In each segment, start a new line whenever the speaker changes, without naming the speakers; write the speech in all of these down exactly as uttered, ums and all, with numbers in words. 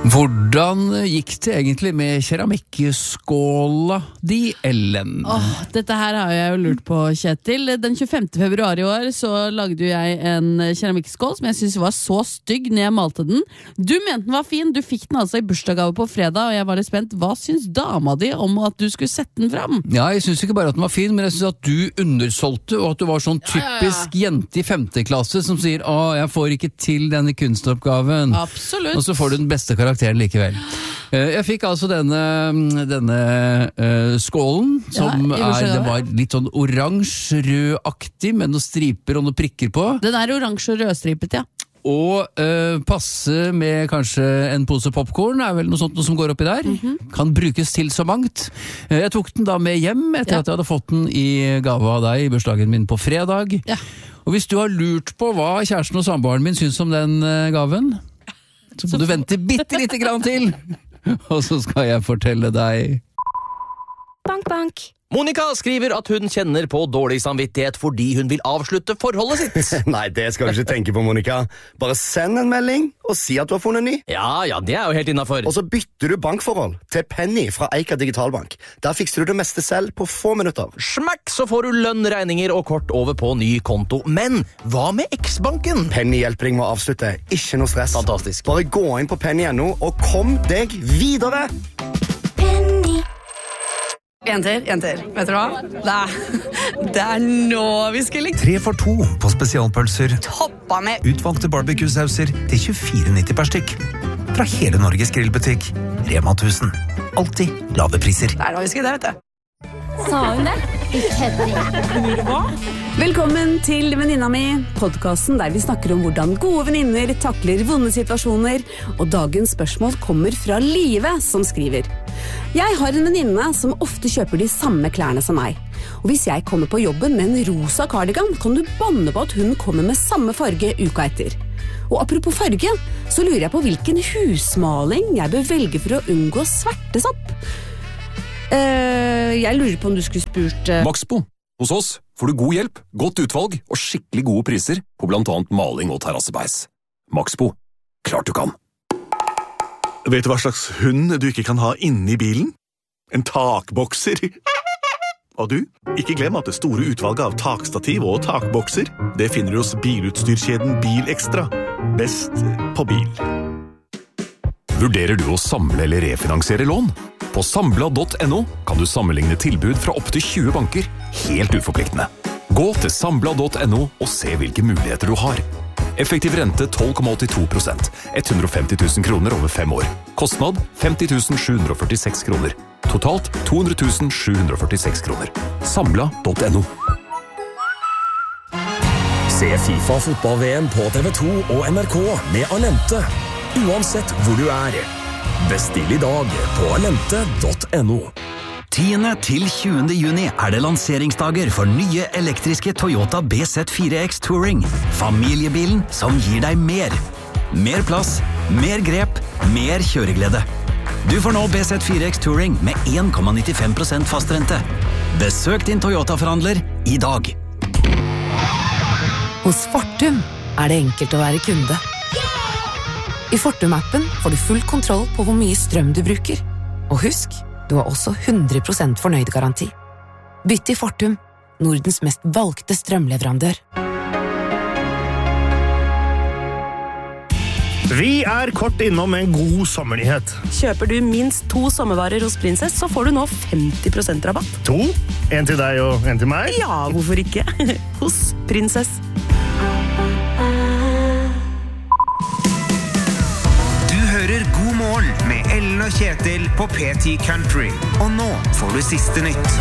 Hvordan gikk det egentlig med keramikkskåla di, Ellen?
Åh, dette her har jeg jo lurt på, Kjetil. Den tjuefemte februar i år så lagde jeg en keramikkskål som jeg synes var så stygg når jeg malte den. Du mente den var fin, du fikk den altså i bursdagsgave på fredag, og jeg var litt spent. Hva synes dama di om at du skulle sette den fram?
Ja, jeg synes ikke bare at den var fin, men jeg synes at du undersolgte, og at du var sånn typisk ja, ja, ja. jente i femte klasse som sier, å, jeg får ikke til denne kunstoppgaven.
Absolutt.
Og så får du den beste karakteren likevel. Jeg fikk altså denne, denne uh, skålen, som ja, er, det var litt sånn oransje-rødaktig, med noen striper og noen prikker på.
Den er oransje- og rødstripet, ja.
Og uh, passe med kanskje en pose popcorn, er vel noe sånt noe som går oppi der. Mm-hmm. Kan brukes til så mangt. Uh, jeg tok den da med hjem etter ja. at jeg hadde fått den i gave av deg i bursdagen min på fredag. Ja. Og hvis du har lurt på hva kjæresten og samboeren min synes om den uh, gaven, så må så du vente bitte lite grann til, og så skal jeg fortelle deg.
Bank, bank.
Monica skriver at hun kjenner på dårlig samvittighet fordi hun vil avslutte forholdet sitt.
Nei, det skal du ikke tenke på, Monica. Bare send en melding og si at du har funnet ny.
Ja, ja, det er jo helt innenfor.
Og så bytter du bankforhold til Penny fra Eika Digitalbank. Der fikser du det meste selv på få minutter.
Smakk, så får du lønn, regninger og kort over på ny konto. Men hva med X-banken?
Penny hjelper deg med å avslutte. Ikke noe stress.
Fantastisk.
Bare gå inn på penny punktum no og kom deg videre.
Penny.
En til, en til. Vet du hva? Det er, det er nå vi skal like.
Tre for to på spesialpølser.
Toppa med.
Utvalgte barbecue-sauser til tjuefire nitti per stykk. Fra hele Norges grillbutikk. Rema tusen. Alltid lave priser.
Det er nå vi skal det, vet du.
Sa hun det? Ikke hva?
Velkommen til Venninna mi, podcasten der vi snakker om hvordan gode venninner takler vonde situasjoner, og dagens spørsmål kommer fra Live, som skriver. Jeg har en venninne som ofte kjøper de samme klærne som meg. Og hvis jeg kommer på jobben med en rosa cardigan, kan du banne på at hun kommer med samme farge uka etter. Og apropos farge, så lurer jeg på hvilken husmaling jeg bør velge for å unngå svertesopp. Uh, jeg lurer på om du skulle spurt uh...
Maxbo. Hos oss får du god hjelp, godt utvalg og skikkelig gode priser på blant annet maling og terrassebeis. Maxbo. Klart du kan.
Vet du hva slags hund du ikke kan ha inne i bilen? En takbokser. Og du, ikke glem at det store utvalget av takstativ og takbokser, det finner du hos bilutstyrkjeden Bilekstra. Best på bil.
Vurderer du å samle eller refinansiere lån? På sambla punktum no kan du sammenligne tilbud fra opp til tjue banker, helt uforpliktende. Gå til sambla punktum no og se hvilke muligheter du har. Effektiv rente tolv komma åttito prosent, hundre og femti tusen kroner over fem år. Kostnad femti tusen sju hundre og førtiseks kroner. Totalt to hundre tusen sju hundre og førtiseks kroner. sambla punktum no.
Se FIFA fotball-V M på T V to og N R K med Alente. Uansett hvor du er. Bestill i dag på alente punktum no.
tiende til tjuende juni er det lanseringsdager for nye elektriske Toyota B Z fire X Touring. Familiebilen som gir deg mer. Mer plass, mer grep, mer kjøreglede. Du får nå B Z fire X Touring med en komma nittifem prosent fastrente. Besøk din Toyota-forhandler i dag.
Hos Fortum er det enkelt å være kunde. I Fortum-appen får du full kontroll på hvor mye strøm du bruker. Og husk, du har også hundre prosent fornøyd-garanti. Bytt til Fortum, Nordens mest valgte strømleverandør.
Vi er kort innom en god sommernyhet.
Kjøper du minst to sommervarer hos Princess, så får du nå femti prosent rabatt.
To? En til deg og en til meg?
Ja, hvorfor ikke? Hos Princess.
Hører God morgen med Ellen og Kjetil på P ti Country. Og nå får du siste nytt.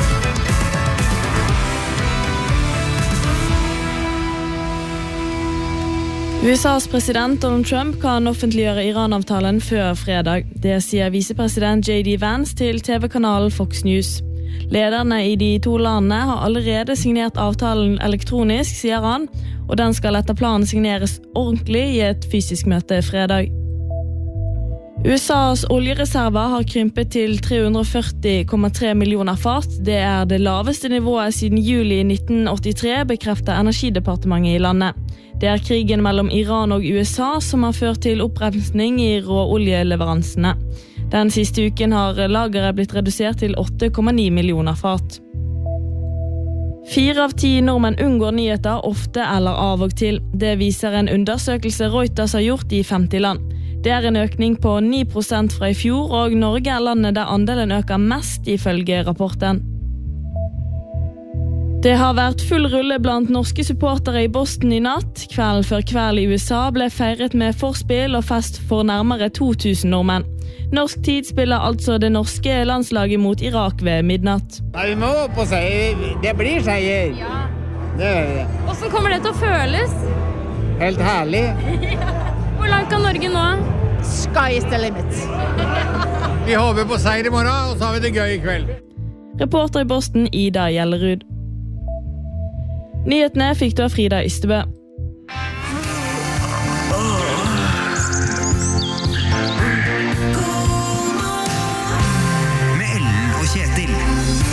U S A's president Donald Trump kan offentliggjøre Iran-avtalen før fredag. Det sier visepresident J D Vance til T V-kanalen Fox News. Lederne i de to landene har allerede signert avtalen elektronisk, sier han, og den skal etter planen signeres ordentlig i et fysisk møte fredag. U S A's oljereserver har krympet til tre hundre og førti komma tre millioner fat. Det er det laveste nivået siden juli nitten åttitre, bekrefter Energidepartementet i landet. Det er krigen mellom Iran og U S A som har ført til opprensning i råoljeleveransene. Den siste uken har lageret blitt redusert til åtte komma ni millioner fat. Fire av ti nordmenn unngår nyheter ofte eller av og til. Det viser en undersøkelse Reuters har gjort i femti land. Det er en økning på ni prosent fra i fjor, og Norge er landet der andelen øker mest ifølge rapporten. Det har vært full rulle blant norske supportere i Boston i natt. Kvelden før kveld i U S A ble feiret med forspill og fest for nærmere to tusen nordmenn. Norsk tid spiller altså det norske landslaget mot Irak ved midnatt.
Nei, vi må på seier. Det blir seier. Ja. Det er det.
Hvordan kommer det til å føles?
Helt herlig.
Hvor langt kan Norge nå?
Sky is the limit. Vi håper på seier i morgen, og så har vi det gøy i kveld.
Reporter i Boston, Ida Gjellerud. Nyhetene fikk du av Frida Ystebø.